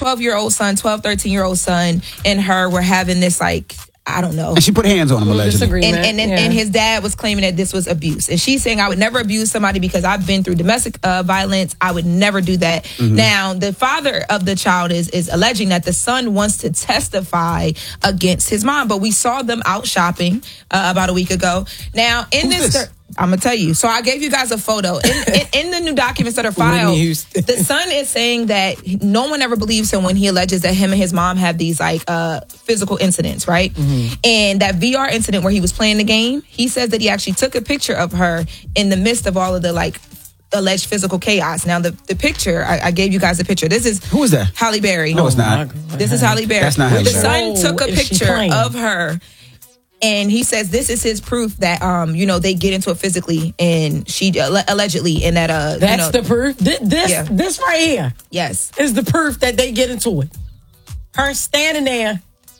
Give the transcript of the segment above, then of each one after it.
12-year-old son, 13-year-old son, and her were having this like, I don't know. And she put hands on him, allegedly. And his dad was claiming that this was abuse. And she's saying, I would never abuse somebody because I've been through domestic violence. I would never do that. Mm-hmm. Now, the father of the child is alleging that the son wants to testify against his mom. But we saw them out shopping about a week ago. Now, in this... I'm going to tell you. So I gave you guys a photo. In the new documents that are filed, the son is saying that no one ever believes him when he alleges that him and his mom have these like physical incidents, right? Mm-hmm. And that VR incident where he was playing the game, he says that he actually took a picture of her in the midst of all of the like alleged physical chaos. Now, the picture, I gave you guys a picture. This is... Who is that? Halle Berry. No, it's not. This is Halle Berry. That's not Halle Berry. The son took a picture of her. And he says this is his proof that, they get into it physically and she allegedly and that, that's the proof. This right here. Yes. Is the proof that they get into it. Her standing there.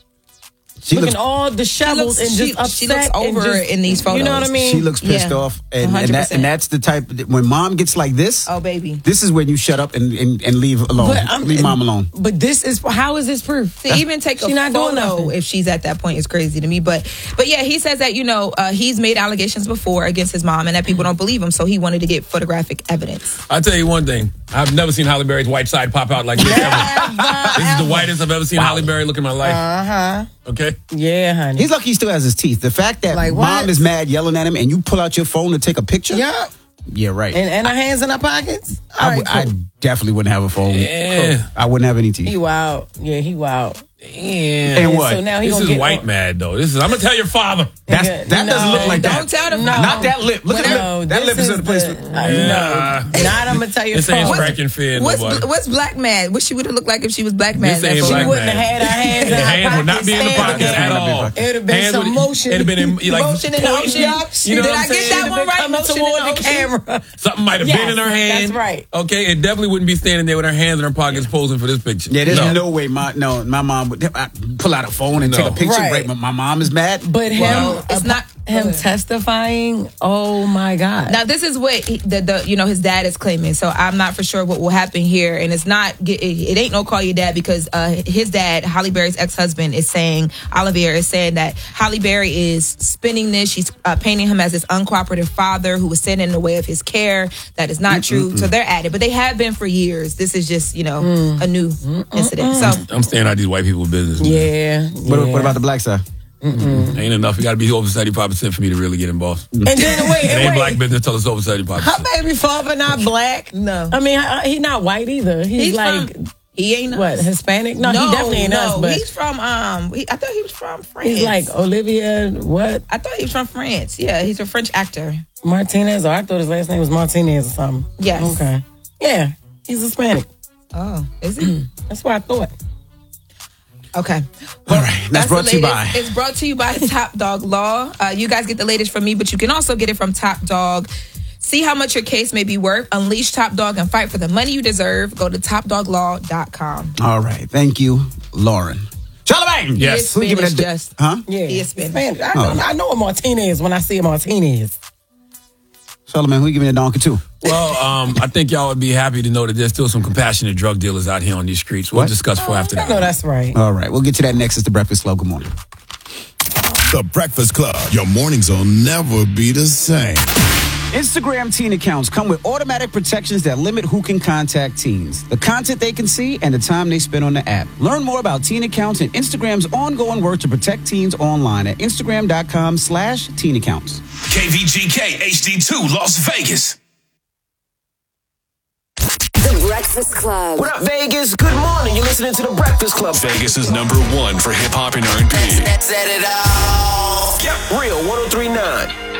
She looking all disheveled and just upset. She looks over in these photos. You know what I mean? She looks pissed off. And that's the type, when mom gets like this. Oh, baby. This is when you shut up and leave alone. Leave mom alone. But how is this proof? To even take a photo if she's at that point is crazy to me. But yeah, he says that, he's made allegations before against his mom and that people don't believe him. So he wanted to get photographic evidence. I'll tell you one thing. I've never seen Halle Berry's white side pop out like this ever. This is the whitest I've ever seen Halle Berry look in my life. Uh-huh. Okay? Yeah, honey. He's lucky he still has his teeth. The fact that mom is mad yelling at him and you pull out your phone to take a picture? Yeah. Yeah, right. And our hands in our pockets? I definitely wouldn't have a phone. Yeah. I wouldn't have any teeth. He wild. Yeah, he wild. Damn. And what? So now this is white mad, though. I'm going to tell your father. That doesn't look like that. Don't tell them. Not that lip. Look at that lip. That lip is in the place. No. Not I'm going to tell your father. This ain't scratching fear. What's black mad? What she would have looked like if she was black mad? She wouldn't have had her hands in her pockets. The hands would not be in the pockets at all. It would have been some motion. It would have been like motion in the ocean. You know Did what I I'm get saying? that one right? Coming toward the camera. Something might have been in her hand. That's right. Okay, it definitely wouldn't be standing there with her hands in her pockets posing for this picture. Yeah, there's no way my mom would pull out a phone and take a picture. Right. My mom is mad. But it's not him testifying. Oh my God! Now this is what his dad is claiming. So I'm not for sure what will happen here, and it's not. It ain't no call your dad because his dad, Halle Berry's ex-husband, is saying Olivier is saying that Halle Berry is spinning this. She's painting him as this uncooperative father who was standing in the way of his care. That is not true. So they're at it, but they have been for years. This is just a new incident. So I'm staying out these white people's business. Yeah. What about the black side? Ain't enough. You got to be over 75% for me to really get involved. And then wait, it ain't black business till it's over 75%. Her baby father not black. No, I mean he's not white either. He's like he ain't what Hispanic. No, he definitely ain't us. But he's from I thought he was from France. He's like Olivia. What? I thought he was from France. Yeah, he's a French actor. Martinez. Or I thought his last name was Martinez or something. Yes. Okay. Yeah, he's Hispanic. Oh, is he? That's what I thought. Okay. All right. That's brought to you by. It's brought to you by Top Dog Law. You guys get the latest from me, but you can also get it from Top Dog. See how much your case may be worth. Unleash Top Dog and fight for the money you deserve. Go to topdoglaw.com. All right. Thank you, Lauren. Charlamagne! Yes. Who give it just? Huh? Yeah. He is Spanish. I know a Martinez when I see a Martinez. Charlamagne, who you giving a donkey to? Well, I think y'all would be happy to know that there's still some compassionate drug dealers out here on these streets. We'll discuss for after that. No, that's right. All right. We'll get to that next. It's The Breakfast Club. Good morning. The Breakfast Club. Your mornings will never be the same. Instagram teen accounts come with automatic protections that limit who can contact teens, the content they can see, and the time they spend on the app. Learn more about teen accounts and Instagram's ongoing work to protect teens online at Instagram.com/teen accounts. KVGK HD2 Las Vegas. The Breakfast Club. What up, Vegas? Good morning. You're listening to The Breakfast Club. Vegas is #1 for hip hop and R&B. Let's set it off. Yep. Real 103.9.